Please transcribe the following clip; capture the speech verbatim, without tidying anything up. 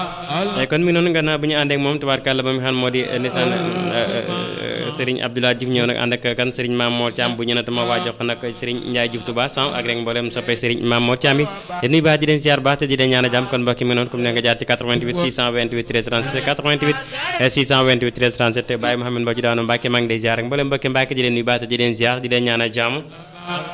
kon mi noonu nga naa bu ñu ànd ak moom tubaarkàlla ba mu xam moo di ndeysaan Serigne Abdoulaye Diouf ñëw nag ànd ak kan Serigne Mamour Thiam bu ñëna tama waa jox nag Serigne Ndiaye Diouf Touba sam ak rek mboolem soppee Serigne Mamour Thiam yi te nuyu baax di leen ziar baax te di leen ñaan a jàmm kon mbokki mi noonu comme ne nga jaar ci quatre-vingt-huit six cent vingt-huit treize trente-sept quatre-vingt-huit six cent vingt-huit treize trente-sept Baye Mouhamed Mbodji daanu Mbacke maa ngi lay ziar ak mboolem mbokki Mbacke di leen nuyu baax te di leen ziar di leen ñaan a jàmm